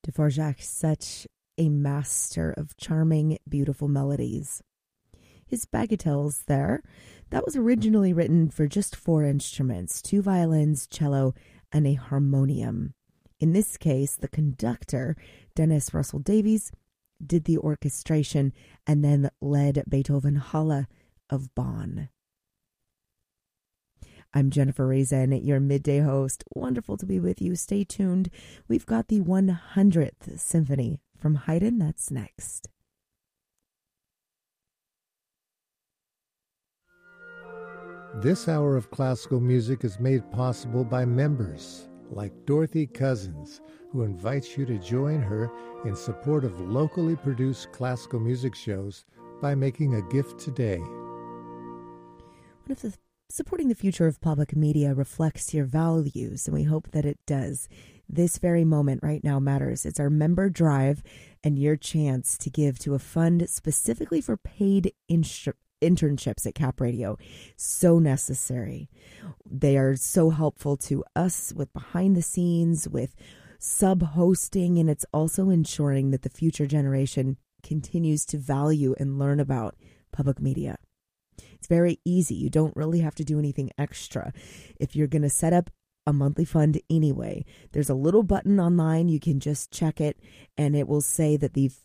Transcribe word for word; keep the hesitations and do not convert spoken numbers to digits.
Dvorak, such a master of charming, beautiful melodies. His bagatelles there, that was originally written for just four instruments, two violins, cello, and a harmonium. In this case, the conductor, Dennis Russell Davies, did the orchestration and then led Beethoven Halle of Bonn. I'm Jennifer Raisin, your midday host. Wonderful to be with you. Stay tuned. We've got the one hundredth Symphony from Haydn. That's next. This hour of classical music is made possible by members like Dorothy Cousins, who invites you to join her in support of locally produced classical music shows by making a gift today. One of the Supporting the future of public media reflects your values, and we hope that it does. This very moment right now matters. It's our member drive and your chance to give to a fund specifically for paid instru- internships at Cap Radio. So necessary. They are so helpful to us with behind the scenes, with sub-hosting, and it's also ensuring that the future generation continues to value and learn about public media. It's very easy. You don't really have to do anything extra. If you're going to set up a monthly fund anyway, there's a little button online. You can just check it, and it will say that the